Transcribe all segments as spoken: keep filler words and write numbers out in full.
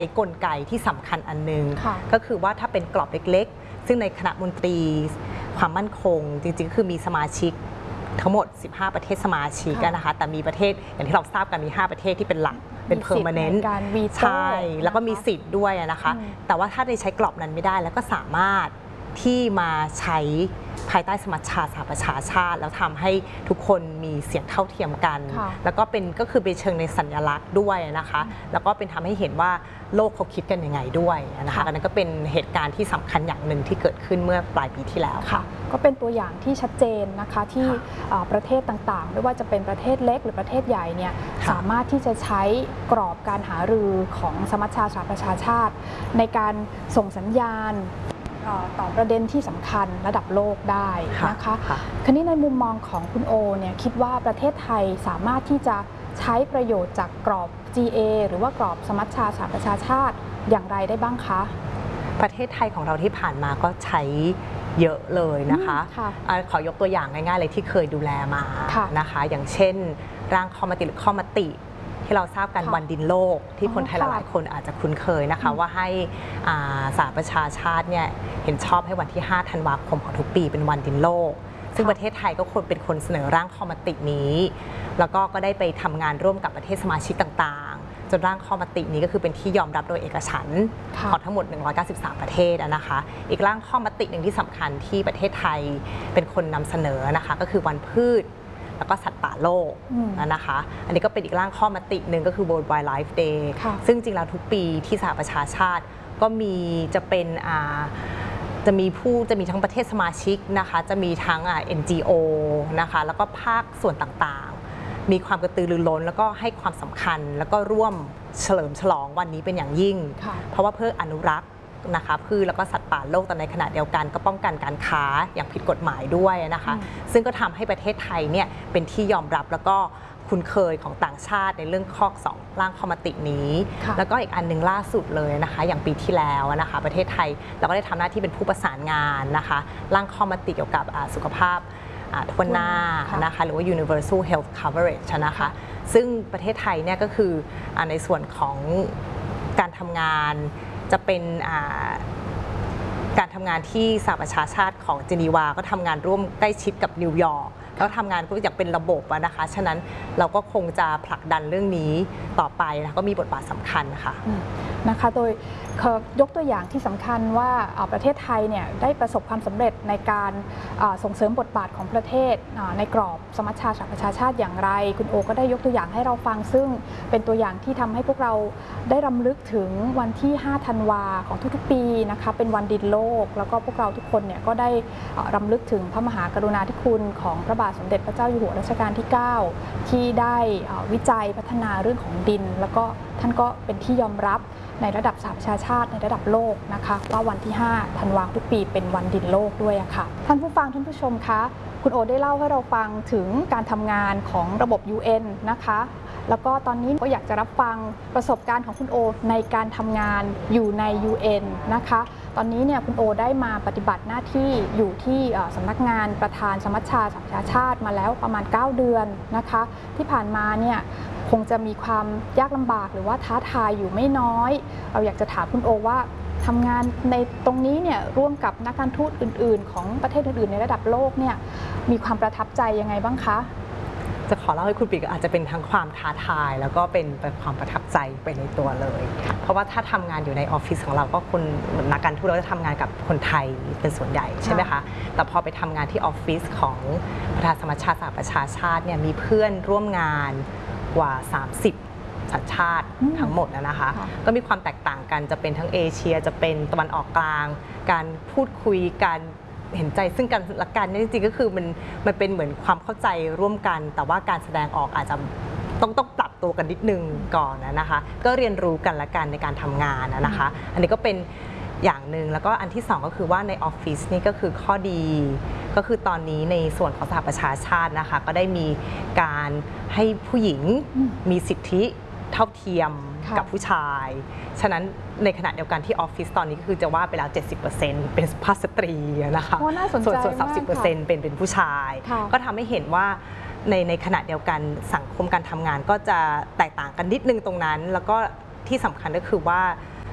กลไกที่สำคัญอันนึงก็คือว่าถ้าเป็นกรอบเล็กๆซึ่งในคณะมนตรีความมั่นคงจริงๆคือมีสมาชิกทั้งหมดสิบห้าประเทศสมาชิกนะคะแต่มีประเทศอย่างที่เราทราบกันมีห้าประเทศที่เป็นหลักเป็น permanent ใช่แล้วก็มีสิทธิ์ด้วยนะคะแต่ว่าถ้าได้ใช้กรอบนั้นไม่ได้แล้วก็สามารถที่มาใช้ภายใต้สมัชชาสหประชาชาติแล้วทำให้ทุกคนมีเสียงเท่าเทียมกันแล้วก็เป็นก็คือเป็นเชิงในสัญลักษณ์ด้วยนะคะแล้วก็เป็นทำให้เห็นว่าโลกเขาคิดกันยังไงด้วยนะคะอันนั้นก็เป็นเหตุการณ์ที่สำคัญอย่างหนึ่งที่เกิดขึ้นเมื่อปลายปีที่แล้วค่ะก็เป็นตัวอย่างที่ชัดเจนนะคะที่ประเทศต่างๆไม่ว่าจะเป็นประเทศเล็กหรือประเทศใหญ่เนี่ยสามารถที่จะใช้กรอบการหารือของสมัชชาสหประชาชาติในการส่งสัญญาณต่อประเด็นที่สำคัญระดับโลกได้นะคะคราวนี้ในมุมมองของคุณโอเนี่ยคิดว่าประเทศไทยสามารถที่จะใช้ประโยชน์จากกรอบ จี เอ หรือว่ากรอบสมัชชาสหประชาชาติอย่างไรได้บ้างคะประเทศไทยของเราที่ผ่านมาก็ใช้เยอะเลยนะคะขอยกตัวอย่างง่ายๆเลยที่เคยดูแลมานะคะอย่างเช่นร่างข้อมติหรือข้อมติที่เราทราบกันวันดินโลกที่คนไทยหลายคนอาจจะคุ้นเคยนะคะว่าให้สหประชาชาติเนี่ยเห็นชอบให้วันที่ห้าธันวาคมของทุกปีเป็นวันดินโลกซึ่งประเทศไทยก็ควรเป็นคนเสนอร่างข้อมตินี้แล้วก็ก็ได้ไปทำงานร่วมกับประเทศสมาชิกต่างๆจนร่างข้อมตินี้ก็คือเป็นที่ยอมรับโดยเอกฉันท์ของทั้งหมดหนึ่งร้อยเก้าสิบสามประเทศนะคะอีกร่างข้อมติหนึ่งที่สำคัญที่ประเทศไทยเป็นคนนำเสนอนะคะก็คือวันพืชแล้วก็สัตว์ป่าโลกนะคะอันนี้ก็เป็นอีกร่างข้อมติหนึ่งก็คือ World Wildlife Day ซึ่งจริงแล้วทุกปีที่สหประชาชาติก็มีจะเป็นจะมีผู้จะมีทั้งประเทศสมาชิกนะคะจะมีทั้ง เอ็น จี โอ นะคะแล้วก็ภาคส่วนต่างๆมีความกระตือรือร้นแล้วก็ให้ความสำคัญแล้วก็ร่วมเฉลิมฉลองวันนี้เป็นอย่างยิ่งเพราะว่าเพื่ออนุรักษ์นะคะพืชแล้วก็สัตว์ป่าโลกแต่ในขณะเดียวกันก็ป้องกันการค้าอย่างผิดกฎหมายด้วยนะคะซึ่งก็ทำให้ประเทศไทยเนี่ยเป็นที่ยอมรับแล้วก็คุ้นเคยของต่างชาติในเรื่องข้อสองร่างข้อมตินี้แล้วก็อีกอันนึงล่าสุดเลยนะคะอย่างปีที่แล้วนะคะประเทศไทยเราก็ได้ทำหน้าที่เป็นผู้ประสานงานนะคะร่างข้อมติเกี่ยวกับสุขภาพทั่วหน้านะคะหรือว่า universal health coverage นะคะซึ่งประเทศไทยเนี่ยก็คือในส่วนของการทำงานจะเป็นการทำงานที่สหประชาชาติของเจนีวาก็ทำงานร่วมใกล้ชิดกับนิวยอร์กแล้วทำงานก็อย่างเป็นระบบนะคะฉะนั้นเราก็คงจะผลักดันเรื่องนี้ต่อไปนะก็มีบทบาทสำคัญค่ะนะคะโดยยกตัวอย่างที่สำคัญว่าประเทศไทยเนี่ยได้ประสบความสำเร็จในการส่งเสริมบทบาทของประเทศในกรอบสมัชชาสหประชาชาติอย่างไรคุณโอก็ได้ยกตัวอย่างให้เราฟังซึ่งเป็นตัวอย่างที่ทำให้พวกเราได้รำลึกถึงวันที่ห้าธันวาของทุกๆปีนะคะเป็นวันดินโลกแล้วก็พวกเราทุกคนเนี่ยก็ได้รำลึกถึงพระมหากรุณาธิคุณของพระบาทสมเด็จพระเจ้าอยู่หัวรัชกาลที่เก้าที่ได้วิจัยพัฒนาเรื่องของดินแล้วก็ท่านก็เป็นที่ยอมรับในระดับสหประชาชาติในระดับโลกนะคะว่าวันที่ห้าธันวาคมทุกปีเป็นวันดินโลกด้วยค่ะท่านผู้ฟังท่านผู้ชมคะคุณโอได้เล่าให้เราฟังถึงการทำงานของระบบ ยู เอ็น นะคะแล้วก็ตอนนี้ก็อยากจะรับฟังประสบการณ์ของคุณโอในการทำงานอยู่ใน ยู เอ็น นะคะตอนนี้เนี่ยคุณโอได้มาปฏิบัติหน้าที่อยู่ที่สำนักงานประธานสมัชชาสหประชาชาติมาแล้วประมาณเก้าเดือนนะคะที่ผ่านมาเนี่ยคงจะมีความยากลำบากหรือว่าท้าทายอยู่ไม่น้อยเราอยากจะถามคุณโอว่าทำงานในตรงนี้เนี่ยร่วมกับนักการทูตอื่นๆของประเทศอื่นๆในระดับโลกเนี่ยมีความประทับใจยังไงบ้างคะจะขอเล่าให้คุณปีกอาจจะเป็นทั้งความท้าทายแล้วก็เป็นความประทับใจไปในตัวเลยเพราะว่าถ้าทำงานอยู่ในออฟฟิศของเราก็คนนักการทูตเราจะทำงานกับคนไทยเป็นส่วนใหญ่ใช่ไหมคะแต่พอไปทำงานที่ออฟฟิศของประธานสมัชชาสหประชาชาติเนี่ยมีเพื่อนร่วมงานกว่าสามสิบสัญชาติทั้งหมดนะคะก็มีความแตกต่างกันจะเป็นทั้งเอเชียจะเป็นตะวันออกกลางการพูดคุยการเห็นใจซึ่งกันและกันนี่จริงๆก็คือมันมันเป็นเหมือนความเข้าใจร่วมกันแต่ว่าการแสดงออกอาจจะต้องต้องปรับตัวกันนิดนึงก่อนนะคะก็เรียนรู้กันและกันในการทำงานนะคะอันนี้ก็เป็นอย่างหนึ่งแล้วก็อันที่สองก็คือว่าในออฟฟิศนี่ก็คือข้อดีก็คือตอนนี้ในส่วนของสหประชาชาตินะคะก็ได้มีการให้ผู้หญิงมีสิทธิเท่าเทียมกับผู้ชายฉะนั้นในขณะเดียวกันที่ออฟฟิศตอนนี้ก็คือจะว่าไปแล้ว เจ็ดสิบเปอร์เซ็นต์ เป็นสุภาพสตรีนะคะส่วนส่วน สามสิบเปอร์เซ็นต์ เป็นเป็นผู้ชายก็ทำให้เห็นว่าในในขณะเดียวกันสังคมการทำงานก็จะแตกต่างกันนิดนึงตรงนั้นแล้วก็ที่สำคัญก็คือว่า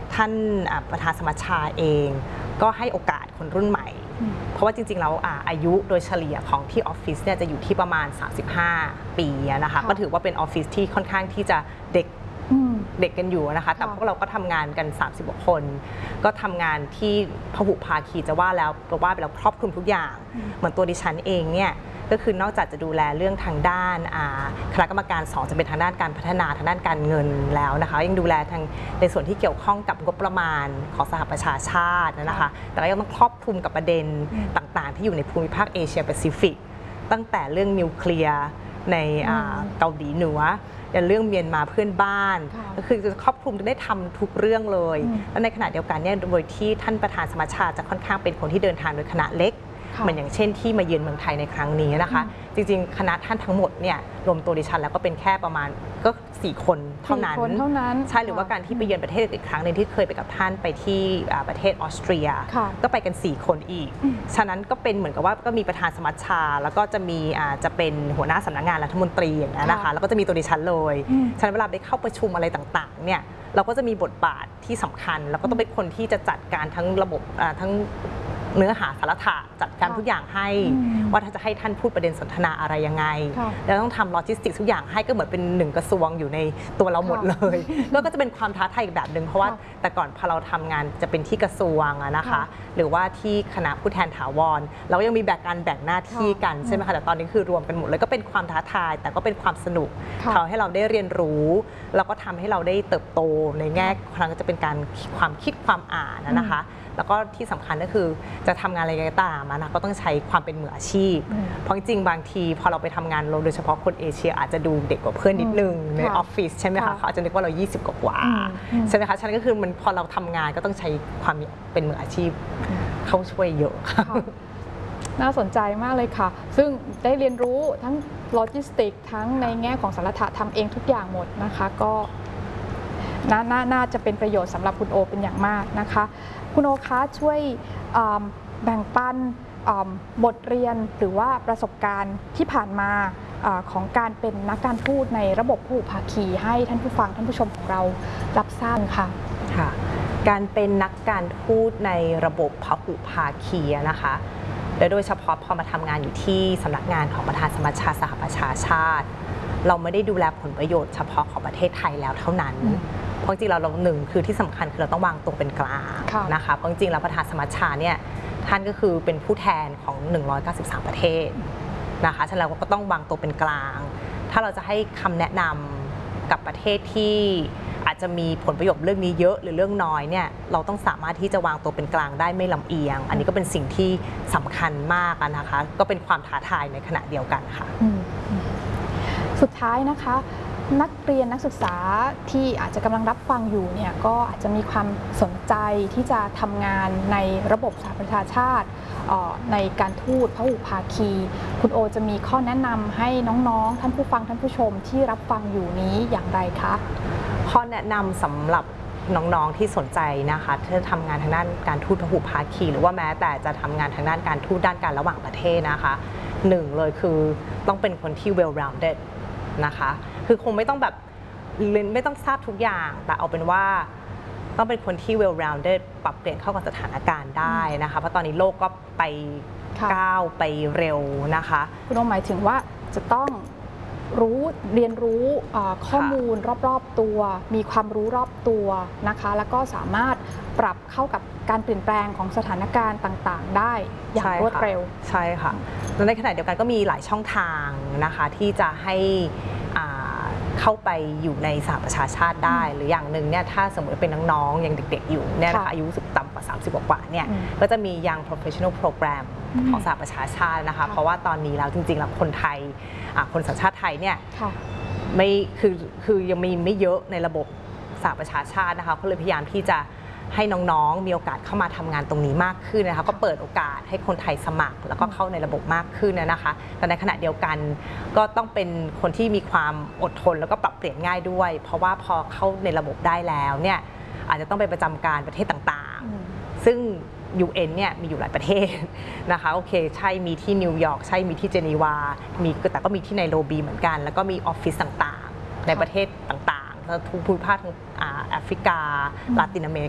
ท่านประธานสมัชชาเองก็ให้โอกาสคนรุ่นใหม่เพราะว่าจริงๆแล้วอายุโดยเฉลี่ยของที่ออฟฟิศเนี่ยจะอยู่ที่ประมาณสามสิบห้าปีนะคะก็ถือว่าเป็นออฟฟิศที่ค่อนข้างที่จะเด็กเด็กกันอยู่นะคะแต่พวกเราก็ทำงานกันสามสิบกว่าคนก็ทำงานที่พหุภาคีจะว่าแล้วก็ว่าไปแล้วครอบคลุมทุกอย่างเหมือนตัวดิฉันเองเนี่ยก็คือนอกจากจะดูแลเรื่องทางด้านคณะกรรมการสองจะเป็นทางด้านการพัฒนาทางด้านการเงินแล้วนะคะยังดูแลทางในส่วนที่เกี่ยวข้องกับงบประมาณของสหประชาชาตินะคะแต่ก็ยังต้องครอบคลุมกับประเด็นต่างๆที่อยู่ในภูมิภาคเอเชียแปซิฟิกตั้งแต่เรื่องนิวเคลียร์ในเกาหลีเหนืออย่างเรื่องเมียนมาเพื่อนบ้านก็คือจะครอบคลุมจะได้ทำทุกเรื่องเลยและในขณะเดียวกันเนี่ยโดยที่ท่านประธานสมัชชาจะค่อนข้างเป็นคนที่เดินทางโดยคณะเล็กเหมือนอย่างเช่นที่มาเยือนเมืองไทยในครั้งนี้นะคะจริงๆคณะท่านทั้งหมดเนี่ยรวมตัวดิฉันแล้วก็เป็นแค่ประมาณก็สี่คนเท่านั้นใช่หรือว่าการที่ไปเยือนประเทศอีกครั้งหนึ่งที่เคยไปกับท่านไปที่ประเทศออสเตรียก็ไปกันสี่คนอีกฉะนั้นก็เป็นเหมือนกับว่าก็มีประธานสมัชชาแล้วก็จะมีจะเป็นหัวหน้าสำนักงานรัฐมนตรีอย่างนี้นะคะแล้วก็จะมีตัวดิฉันเลยฉะนั้นเวลาไปเข้าประชุมอะไรต่างๆเนี่ยเราก็จะมีบทบาทที่สำคัญแล้วก็ต้องเป็นคนที่จะจัดการทั้งระบบทั้งเนื้อหาสาระจัดการทุกอย่างให้ว่าถ้าจะให้ท่านพูดประเด็นสนทนาอะไรยังไงแล้วต้องทำโลจิสติกทุกอย่างให้ก็เหมือนเป็นหนึ่งกระทรวงอยู่ในตัวเราหมดเลยก็จะเป็นความท้าทายอีกแบบหนึ่งเพราะว่าแต่ก่อนพอเราทำงานจะเป็นที่กระทรวงนะคะหรือว่าที่คณะผู้แทนถาวรเรายังมีแบ่งการแบ่งหน้าที่กันใช่ไหมคะแต่ตอนนี้คือรวมกันหมดเลยก็เป็นความท้าทายแต่ก็เป็นความสนุกเขาให้เราได้เรียนรู้แล้วก็ทำให้เราได้เติบโตในแง่ครั้งจะเป็นการความคิดความอ่านนะคะแล้วก็ที่สำคัญก็คือจะทำงานอะไรก็ตามนะก็ต้องใช้ความเป็นมืออาชีพเพราะจริงๆบางทีพอเราไปทำงานโดยเฉพาะคนเอเชียอาจจะดูเด็กกว่าเพื่อนนิดนึงในออฟฟิศใช่ไหมคะเขาอาจจะนึกว่าเรายี่สิบกว่าใช่ไหมคะฉะนั้นก็คือมันพอเราทำงานก็ต้องใช้ความเป็นมืออาชีพเข้าช่วยเยอะค่ะน่าสนใจมากเลยค่ะซึ่งได้เรียนรู้ทั้งโลจิสติกทั้งในแง่ของสารถะทำเองทุกอย่างหมดนะคะก็น น่าจะเป็นประโยชน์สำหรับคุณโอเป็นอย่างมากนะคะคุณโอคะช่วยแบ่งปันบทเรียนหรือว่าประสบการณ์ที่ผ่านมาของการเป็นนักการทูตในระบบพหุภาคีให้ท่านผู้ฟังท่านผู้ชมของเรารับทราบค่ะค่ะการเป็นนักการทูตในระบบพหุภาคีนะคะและโดยเฉพาะพอมาทำงานอยู่ที่สำนักงานของประธานสมัชชาสหประชาชาติเราไม่ได้ดูแลผลประโยชน์เฉพาะของประเทศไทยแล้วเท่านั้นเพราะจริงๆเราหนึ่งคือที่สำคัญคือเราต้องวางตัวเป็นกลางนะคะเพราะจริงๆแล้วประธานสมัชชาเนี่ยท่านก็คือเป็นผู้แทนของหนึ่งร้อยเก้าสิบสามประเทศนะคะฉะนั้นเราก็ต้องวางตัวเป็นกลางถ้าเราจะให้คำแนะนำกับประเทศที่อาจจะมีผลประโยชน์เรื่องนี้เยอะหรือเรื่องน้อยเนี่ยเราต้องสามารถที่จะวางตัวเป็นกลางได้ไม่ลำเอียงอันนี้ก็เป็นสิ่งที่สำคัญมากนะคะก็เป็นความท้าทายในขณะเดียวกันค่ะสุดท้ายนะคะนักเรียนนักศึกษาที่อาจจะกำลังรับฟังอยู่เนี่ยก็อาจจะมีความสนใจที่จะทำงานในระบบสหประชาชาติในการทูตพหุภาคีคุณโอจะมีข้อแนะนำให้น้องๆท่านผู้ฟังท่านผู้ชมที่รับฟังอยู่นี้อย่างไรคะข้อแนะนำสำหรับน้องๆที่สนใจนะคะที่จะทำงานทางด้านการทูตพหุภาคีหรือว่าแม้แต่จะทำงานทางด้านการทูตด้านการระหว่างประเทศนะคะหนึ่งเลยคือต้องเป็นคนที่ well rounded นะคะคือคงไม่ต้องแบบไม่ต้องทราบทุกอย่างแต่เอาเป็นว่าต้องเป็นคนที่ well rounded ปรับเปลี่ยนเข้ากับสถานการณ์ได้นะคะเพราะตอนนี้โลกก็ไปก้าวไปเร็วนะคะคุณโอหมายถึงว่าจะต้องรู้เรียนรู้ข้อมูลรอบๆตัวมีความรู้รอบตัวนะคะแล้วก็สามารถปรับเข้ากับการเปลี่ยนแปลงของสถานการณ์ต่างๆได้อย่างรวดเร็วใช่ค่ะแล้วในขณะเดียวกันก็มีหลายช่องทางนะคะที่จะให้เข้าไปอยู่ในสหประชาชาติได้หรืออย่างหนึ่งเนี่ยถ้าสมมติเป็นน้องๆยังเด็กๆอยู่เนี่ยนะคะอายุต่ำกว่าสามสิบกว่าเนี่ยก็จะมี Young Professional Program ของสหประชาชาตินะคะเพราะว่าตอนนี้แล้วจริงๆแล้วคนไทยคนสัญชาติไทยเนี่ยไม่คือคือยังมีไม่เยอะในระบบสหประชาชาตินะคะก็เลยพยายามที่จะให้น้องๆมีโอกาสเข้ามาทำงานตรงนี้มากขึ้นนะคะก็เปิดโอกาสให้คนไทยสมัครแล้วก็เข้าในระบบมากขึ้นนะคะแต่ในขณะเดียวกันก็ต้องเป็นคนที่มีความอดทนแล้วก็ปรับเปลี่ยนง่ายด้วยเพราะว่าพอเข้าในระบบได้แล้วเนี่ยอาจจะต้องไปประจำการประเทศต่างๆซึ่ง ยู เอ็น เนี่ยมีอยู่หลายประเทศนะคะโอเคใช่มีที่นิวยอร์กใช่มีที่เจนีวามีแต่ก็มีที่ไนโรบีเหมือนกันแล้วก็มีออฟฟิศต่างๆในประเทศต่างๆทุกภูมิภาคทั้งแอฟริกาลาตินอเมริ